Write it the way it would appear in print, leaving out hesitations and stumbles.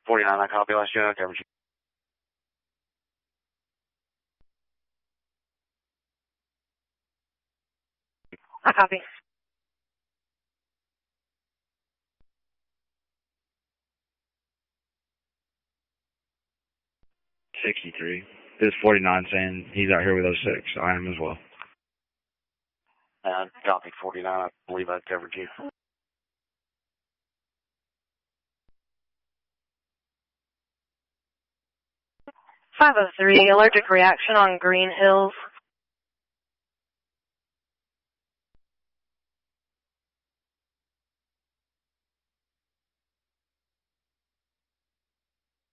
49, I copy. Last unit, coverage. I copy. $63. This is 49 saying he's out here with 06. I am as well. Copy 49. I believe I covered you. 503, allergic reaction on Green Hills.